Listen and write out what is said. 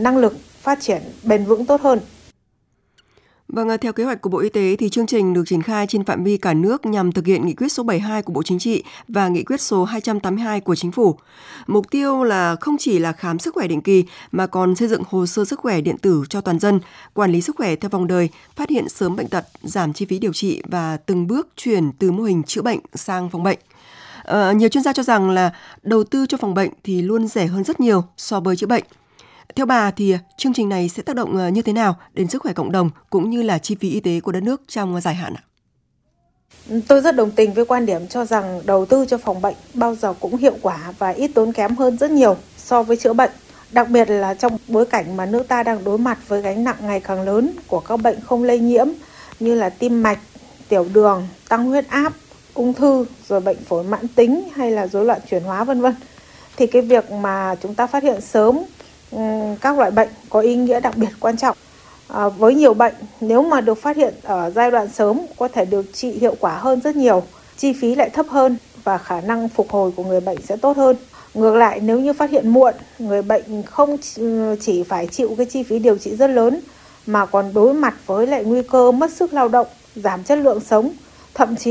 năng lực phát triển bền vững tốt hơn. Vâng, theo kế hoạch của Bộ Y tế thì chương trình được triển khai trên phạm vi cả nước nhằm thực hiện nghị quyết số 72 của Bộ Chính trị và nghị quyết số 282 của Chính phủ. Mục tiêu là không chỉ là khám sức khỏe định kỳ mà còn xây dựng hồ sơ sức khỏe điện tử cho toàn dân, quản lý sức khỏe theo vòng đời, phát hiện sớm bệnh tật, giảm chi phí điều trị và từng bước chuyển từ mô hình chữa bệnh sang phòng bệnh. Nhiều chuyên gia cho rằng là đầu tư cho phòng bệnh thì luôn rẻ hơn rất nhiều so với chữa bệnh. Theo bà thì chương trình này sẽ tác động như thế nào đến sức khỏe cộng đồng cũng như là chi phí y tế của đất nước trong dài hạn ạ? Tôi rất đồng tình với quan điểm cho rằng đầu tư cho phòng bệnh bao giờ cũng hiệu quả và ít tốn kém hơn rất nhiều so với chữa bệnh. Đặc biệt là trong bối cảnh mà nước ta đang đối mặt với gánh nặng ngày càng lớn của các bệnh không lây nhiễm như là tim mạch, tiểu đường, tăng huyết áp, ung thư, rồi bệnh phổi mãn tính hay là rối loạn chuyển hóa v.v. Thì cái việc mà chúng ta phát hiện sớm các loại bệnh có ý nghĩa đặc biệt quan trọng. Với nhiều bệnh, nếu mà được phát hiện ở giai đoạn sớm có thể điều trị hiệu quả hơn rất nhiều, chi phí lại thấp hơn và khả năng phục hồi của người bệnh sẽ tốt hơn. Ngược lại, nếu như phát hiện muộn, người bệnh không chỉ phải chịu cái chi phí điều trị rất lớn mà còn đối mặt với lại nguy cơ mất sức lao động, giảm chất lượng sống, thậm chí